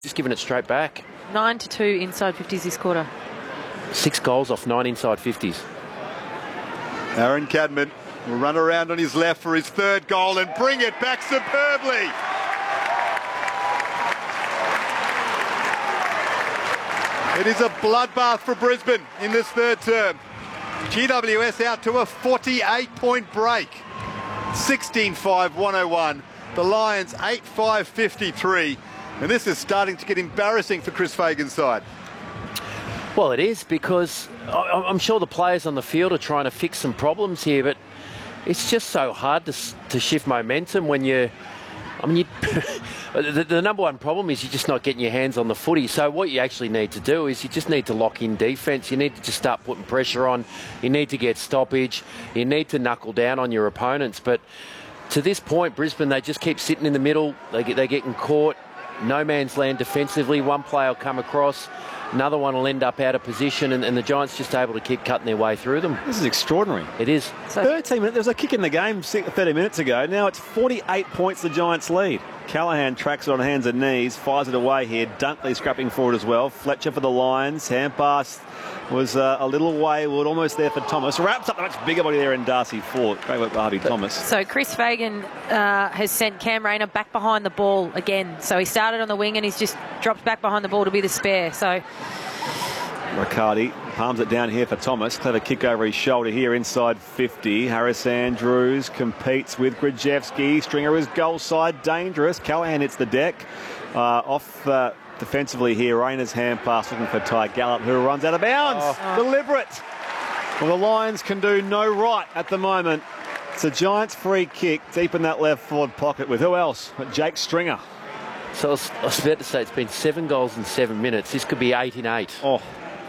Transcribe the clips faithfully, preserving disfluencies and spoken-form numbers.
just giving it straight back. Nine to two inside fifties this quarter. Six goals off nine inside fifties. Aaron Cadman will run around on his left for his third goal and bring it back superbly. It is a bloodbath for Brisbane in this third term. G W S out to a forty-eight point break. sixteen five, one oh one. The Lions eight five, fifty-three. And this is starting to get embarrassing for Chris Fagan's side. Well, it is, because I'm sure the players on the field are trying to fix some problems here, but it's just so hard to, to shift momentum when you... I mean, you, the, the number one problem is you're just not getting your hands on the footy. So what you actually need to do is you just need to lock in defence. You need to just start putting pressure on. You need to get stoppage. You need to knuckle down on your opponents. But to this point, Brisbane, they just keep sitting in the middle. They get, they're getting caught. No man's land defensively. One player will come across. Another one will end up out of position, and, and the Giants just able to keep cutting their way through them. This is extraordinary. It is. So thirteen minutes. There was a kick in the game thirty minutes ago. Now it's forty-eight points the Giants lead. Callahan tracks it on hands and knees, fires it away here. Dunkley scrapping forward as well. Fletcher for the Lions. Hand pass was uh, a little wayward, almost there for Thomas. Wraps up the much bigger body there in Darcy Fort. Great work by Harvey Thomas. So Chris Fagan uh, has sent Cam Rayner back behind the ball again. So he started on the wing and he's just dropped back behind the ball to be the spare. So Riccardi palms it down here for Thomas. Clever kick over his shoulder here inside fifty. Harris Andrews competes with Grajewski. Stringer is goal side, dangerous. Callahan hits the deck. Uh, off uh, defensively here, Rayner's hand pass looking for Ty Gallup, who runs out of bounds. Oh. Deliberate. Well, the Lions can do no right at the moment. It's a Giants free kick deep in that left forward pocket with who else but Jake Stringer. So I was, I was about to say it's been seven goals in seven minutes. This could be eight in eight. Oh.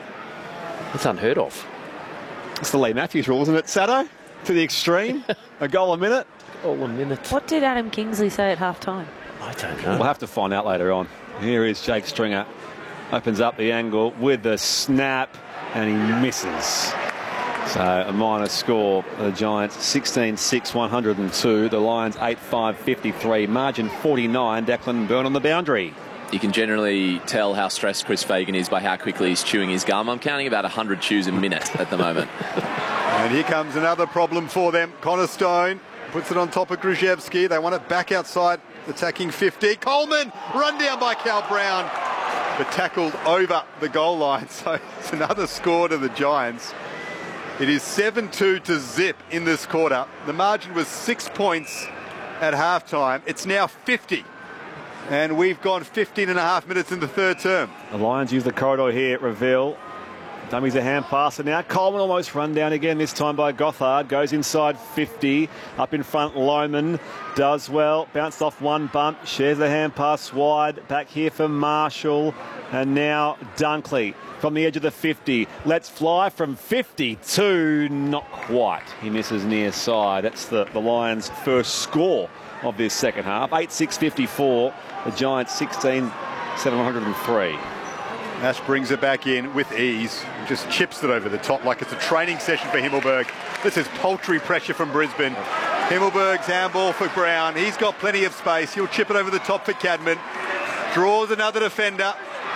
That's unheard of. It's the Lee Matthews rule, isn't it, Sato? To the extreme. A goal a minute. Goal a minute. What did Adam Kingsley say at half-time? I don't know. We'll have to find out later on. Here is Jake Stringer. Opens up the angle with the snap, and he misses. So a minor score. The Giants sixteen six, one oh two. The Lions eight five, fifty-three. Margin forty-nine. Declan Byrne on the boundary. You can generally tell how stressed Chris Fagan is by how quickly he's chewing his gum. I'm counting about one hundred chews a minute at the moment. And here comes another problem for them. Connor Stone puts it on top of Grajewski. They want it back outside, attacking fifty. Coleman, run down by Cal Brown, but tackled over the goal line. So it's another score to the Giants. It is seven two to zip in this quarter. The margin was six points at halftime. It's now fifty. And we've gone fifteen and a half minutes in the third term. The Lions use the corridor here at Reveal. Dummies a hand passer now. Coleman almost run down again, this time by Gothard. Goes inside fifty. Up in front, Lohman does well. Bounced off one bump. Shares the hand pass wide. Back here for Marshall. And now Dunkley from the edge of the fifty. Let's fly from fifty-two. Not quite. He misses near side. That's the, the Lions' first score of this second half. eight six, fifty-four. The Giants sixteen seven oh three. Ash brings it back in with ease. Just chips it over the top like it's a training session for Himmelberg. This is paltry pressure from Brisbane. Himmelberg's handball for Brown. He's got plenty of space. He'll chip it over the top for Cadman. Draws another defender.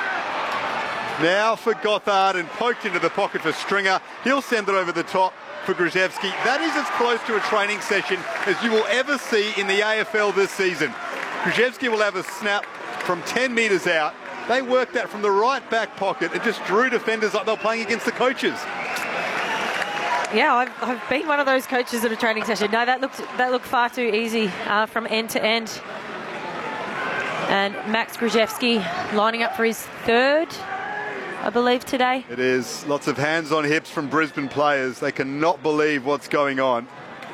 Now for Gothard and poked into the pocket for Stringer. He'll send it over the top for Grajewski. That is as close to a training session as you will ever see in the A F L this season. Grajewski will have a snap from ten metres out. They worked that from the right back pocket and just drew defenders like they were playing against the coaches. Yeah, I've, I've been one of those coaches at a training session. No, that looked that looked far too easy uh, from end to end. And Max Grajewski lining up for his third, I believe, today. It is. Lots of hands on hips from Brisbane players. They cannot believe what's going on.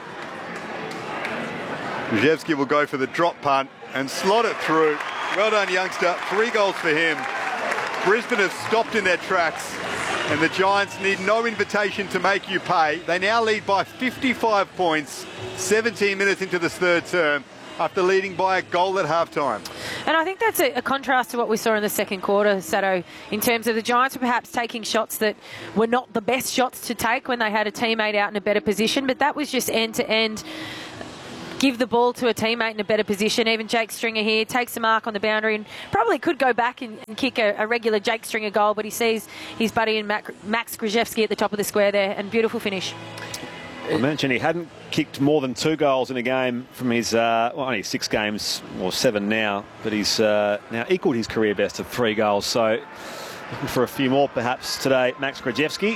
Grajewski will go for the drop punt and slot it through. Well done, youngster. Three goals for him. Brisbane have stopped in their tracks, and the Giants need no invitation to make you pay. They now lead by fifty-five points, seventeen minutes into this third term, after leading by a goal at halftime. And I think that's a, a contrast to what we saw in the second quarter, Sato, in terms of the Giants were perhaps taking shots that were not the best shots to take when they had a teammate out in a better position, but that was just end-to-end give the ball to a teammate in a better position. Even Jake Stringer here takes the mark on the boundary and probably could go back and, and kick a, a regular Jake Stringer goal, but he sees his buddy in Mac, Max Krzyzewski at the top of the square there, and beautiful finish. I mentioned he hadn't kicked more than two goals in a game from his, uh, well, only six games, or seven now, but he's uh, now equalled his career best of three goals. So looking for a few more perhaps today. Max Krzyzewski.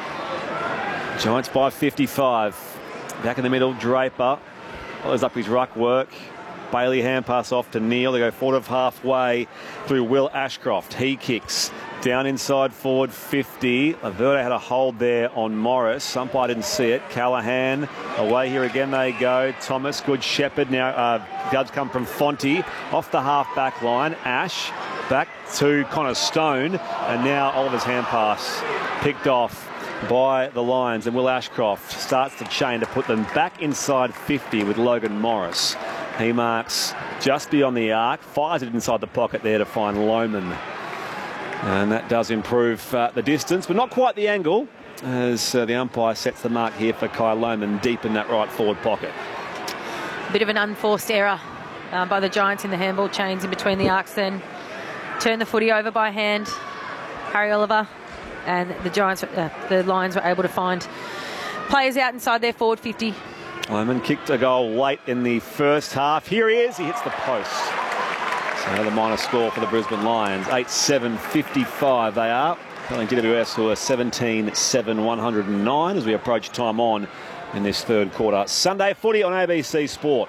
Giants by fifty-five. Back in the middle, Draper follows up his ruck work. Bailey hand pass off to Neil. They go forward of halfway through Will Ashcroft. He kicks down inside forward fifty. Laverde had a hold there on Morris. Umpire didn't see it. Callahan away here again they go. Thomas, good shepherd. Now uh, Dubs come from Fonte off the half back line. Ash back to Connor Stone. And now Oliver's hand pass picked off by the Lions, and Will Ashcroft starts the chain to put them back inside fifty with Logan Morris. He marks just beyond the arc, fires it inside the pocket there to find Lohman. And that does improve uh, the distance, but not quite the angle, as uh, the umpire sets the mark here for Kai Lohman deep in that right forward pocket. Bit of an unforced error uh, by the Giants in the handball chains in between the arcs, then turn the footy over by hand. Harry Oliver and the Giants, uh, the Lions were able to find players out inside their forward fifty. Lohman kicked a goal late in the first half. Here he is, he hits the post. So another minor score for the Brisbane Lions. eight seven fifty-five they are. Telling G W S who are seventeen seven one oh nine as we approach time on in this third quarter. Sunday footy on A B C Sport.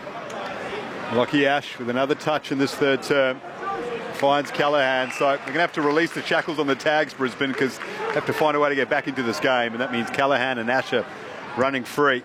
Lockie Ash with another touch in this third term. Finds Callahan, so they're going to have to release the shackles on the tags, Brisbane, because they have to find a way to get back into this game, and that means Callahan and Ash are running free.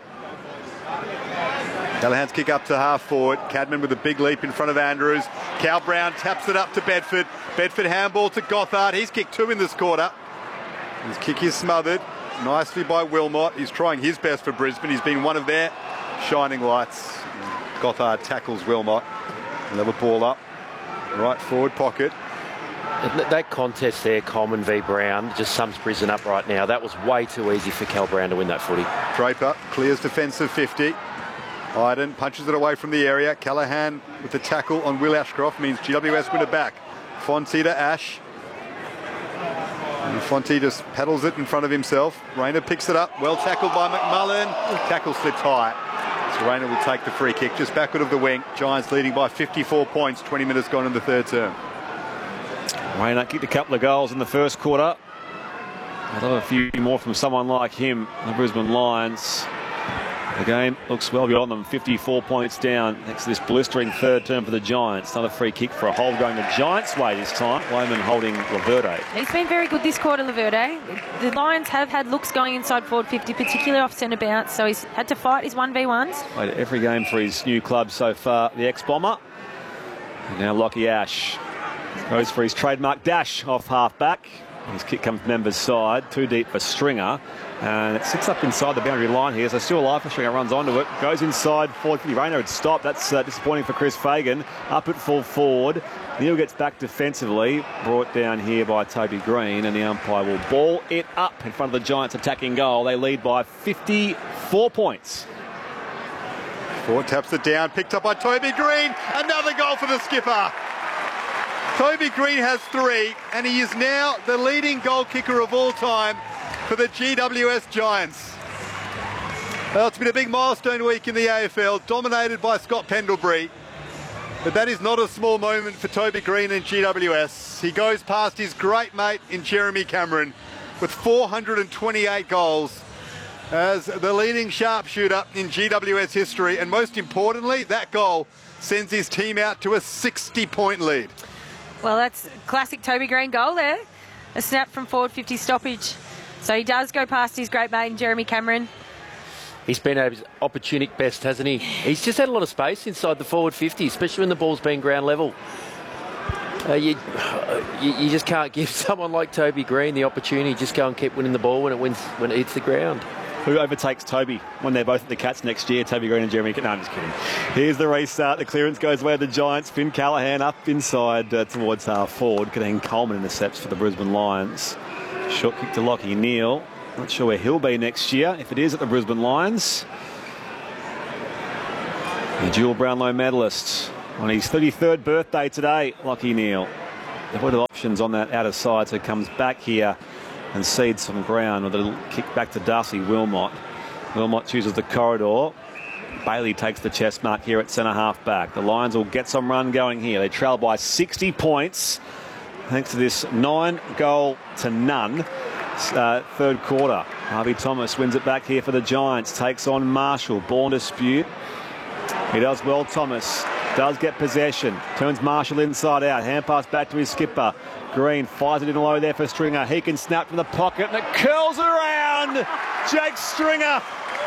Callahan's kick up to half forward. Cadman with a big leap in front of Andrews. Cal Brown taps it up to Bedford. Bedford handball to Gothard. He's kicked two in this quarter. His kick is smothered nicely by Wilmot. He's trying his best for Brisbane. He's been one of their shining lights. Gothard tackles Wilmot. Level ball up. Right forward pocket. That contest there, Coleman v Brown, just sums Brisbane up right now. That was way too easy for Cal Brown to win that footy. Draper clears defensive fifty. Iden punches it away from the area. Callahan with the tackle on Will Ashcroft means G W S win it back. Fonte to Ash. And Fonte just paddles it in front of himself. Rayner picks it up. Well tackled by McMullen. Tackle slipped high. So Rayner will take the free kick just backward of the wing. Giants leading by fifty-four points. twenty minutes gone in the third term. Rayner kicked a couple of goals in the first quarter. I'd love a few more from someone like him, the Brisbane Lions. The game looks well beyond them, fifty-four points down next to this blistering third term for the Giants. Another free kick for a hold going the Giants' way this time. Lohman holding Laverde. He's been very good this quarter, Laverde. The Lions have had looks going inside forward fifty, particularly off centre bounce, so he's had to fight his one v ones. Played every game for his new club so far, the ex-Bomber. And now Lockie Ash goes for his trademark dash off half-back. His kick comes from Member's side, too deep for Stringer. And it sits up inside the boundary line here. So still alive for Stringer, runs onto it. Goes inside, forward fifty. Rayner had stopped. That's uh, disappointing for Chris Fagan. Up at full forward. Neil gets back defensively. Brought down here by Toby Green. And the umpire will ball it up in front of the Giants attacking goal. They lead by fifty-four points. Ford taps it down. Picked up by Toby Green. Another goal for the skipper. Toby Green has three, and he is now the leading goal kicker of all time for the G W S Giants. Well, it's been a big milestone week in the A F L, dominated by Scott Pendlebury. But that is not a small moment for Toby Green and G W S. He goes past his great mate in Jeremy Cameron with four hundred twenty-eight goals as the leading sharpshooter in G W S history. And most importantly, that goal sends his team out to a sixty-point lead. Well, that's classic Toby Green goal there. A snap from forward fifty stoppage. So he does go past his great mate, Jeremy Cameron. He's been at his opportunic best, hasn't he? He's just had a lot of space inside the forward fifty, especially when the ball's been ground level. Uh, you, you, you just can't give someone like Toby Green the opportunity. Just go and keep winning the ball when it wins, when it hits the ground. Who overtakes Toby when they're both at the Cats next year? Toby Green and Jeremy. No, I'm just kidding. Here's the restart. The clearance goes away to the Giants. Finn Callahan up inside uh, towards half forward. Kadeem Coleman intercepts for the Brisbane Lions. Short kick to Lockie Neal. Not sure where he'll be next year if it is at the Brisbane Lions. The dual Brownlow medalist on his thirty-third birthday today, Lachie Neale. They've got options on that outer side, so comes back here and cedes some ground with a little kick back to Darcy Wilmot. Wilmot chooses the corridor. Bailey takes the chest mark here at centre half back. The Lions will get some run going here. They trail by sixty points thanks to this nine goal to none uh, third quarter. Harvey Thomas wins it back here for the Giants. Takes on Marshall. Born dispute. He does well, Thomas. Does get possession. Turns Marshall inside out. Hand pass back to his skipper. Green fires it in low there for Stringer. He can snap from the pocket and it curls around. Jake Stringer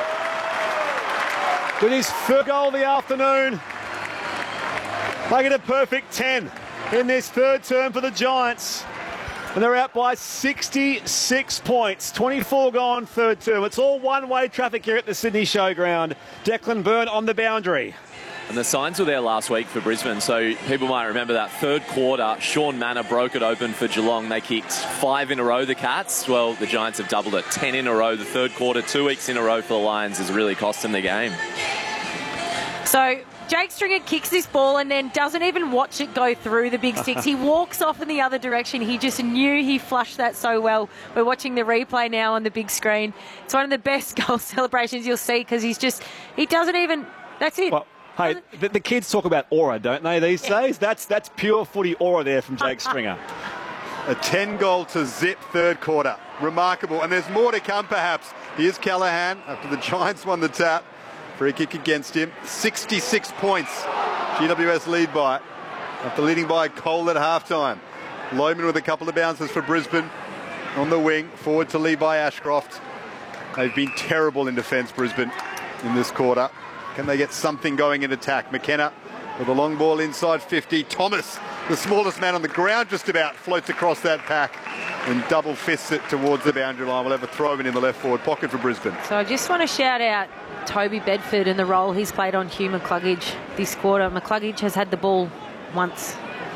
with his third goal of the afternoon. Make it a perfect ten in this third term for the Giants. And they're out by sixty-six points. twenty-four gone third term. It's all one-way traffic here at the Sydney Showground. Declan Byrne on the boundary. And the signs were there last week for Brisbane, so people might remember that third quarter, Sean Manor broke it open for Geelong. They kicked five in a row, the Cats. Well, the Giants have doubled it. Ten in a row, the third quarter, two weeks in a row for the Lions has really cost them the game. So Jake Stringer kicks this ball and then doesn't even watch it go through the big six. He walks off in the other direction. He just knew he flushed that so well. We're watching the replay now on the big screen. It's one of the best goal celebrations you'll see because he's just, he doesn't even, that's it. Well, hey, the, the kids talk about aura, don't they, these days? That's that's pure footy aura there from Jake Stringer. A ten goal to zip third quarter. Remarkable. And there's more to come, perhaps. Here's Callaghan after the Giants won the tap. Free kick against him. sixty-six points. G W S lead by. After leading by a goal at halftime. Lohman with a couple of bounces for Brisbane. On the wing. Forward to Levi Ashcroft. They've been terrible in defence, Brisbane, in this quarter. Can they get something going in attack? McKenna with a long ball inside fifty. Thomas, the smallest man on the ground just about, floats across that pack and double fists it towards the boundary line. We'll have a throw in in the left forward pocket for Brisbane. So I just want to shout out Toby Bedford and the role he's played on Hugh McCluggage this quarter. McCluggage has had the ball once.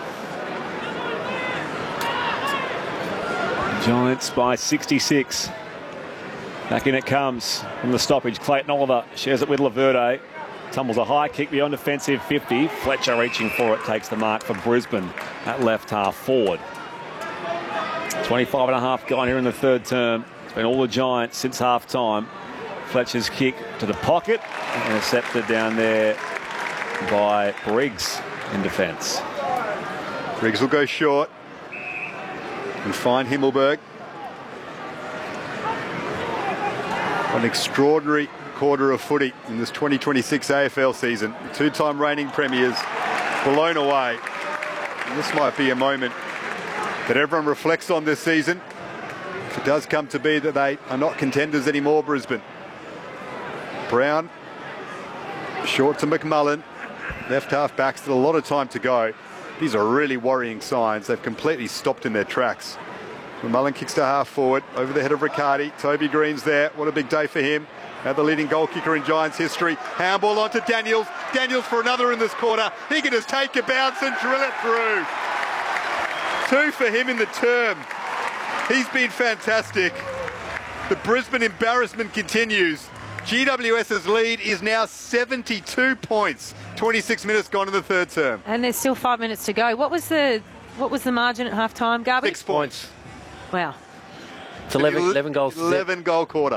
Giants by sixty-six. Back in it comes from the stoppage. Clayton Oliver shares it with Laverde. Tumbles a high kick beyond defensive fifty. Fletcher reaching for it, takes the mark for Brisbane at left half forward. twenty-five and a half gone here in the third term. It's been all the Giants since half time. Fletcher's kick to the pocket. Intercepted down there by Briggs in defence. Briggs will go short and find Himmelberg. An extraordinary quarter of footy in this twenty twenty-six A F L season. Two-time reigning premiers blown away. And this might be a moment that everyone reflects on this season. If it does come to be that they are not contenders anymore, Brisbane. Brown, short to McMullen. Left half back, still a lot of time to go. These are really worrying signs. They've completely stopped in their tracks. McMullen kicks to half forward, over the head of Riccardi. Toby Green's there. What a big day for him. Now the leading goal kicker in Giants history. Handball onto Daniels. Daniels for another in this quarter. He can just take a bounce and drill it through. Two for him in the term. He's been fantastic. The Brisbane embarrassment continues. G W S's lead is now seventy-two points. twenty-six minutes gone in the third term. And there's still five minutes to go. What was the what was the margin at half time, Garby? Six points. Wow. It's eleven, eleven goals. eleven goal quarter.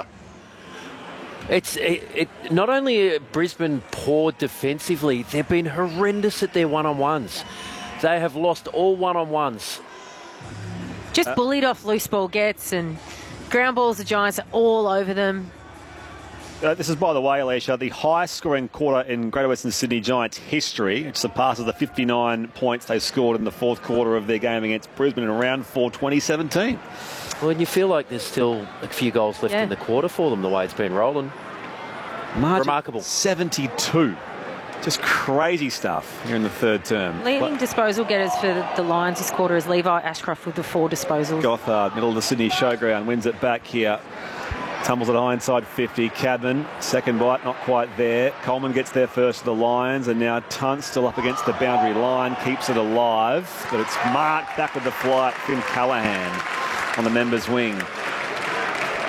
It's it, it, not only are Brisbane poor defensively, they've been horrendous at their one-on-ones. They have lost all one-on-ones. Just uh, bullied off loose ball gets and ground balls. The Giants are all over them. Uh, this is, by the way, Alicia, the highest scoring quarter in Greater Western Sydney Giants history. It surpasses the fifty-nine points they scored in the fourth quarter of their game against Brisbane in round four twenty seventeen. Well, and you feel like there's still a few goals left yeah. in the quarter for them, the way it's been rolling. Margin Remarkable. seventy-two. Just crazy stuff here in the third term. Leading but, disposal getters for the, the Lions this quarter is Levi Ashcroft with the four disposals. Gothard, middle of the Sydney Showground, wins it back here. Tumbles it high inside fifty. Cadman, second bite, not quite there. Coleman gets there first for the Lions, and now Tunt still up against the boundary line, keeps it alive, but it's marked back with the flight. Finn Callaghan on the members' wing.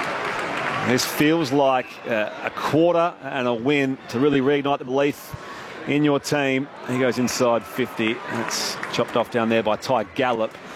This feels like uh, a quarter and a win to really reignite the belief in your team. He goes inside fifty. That's chopped off down there by Ty Gallop.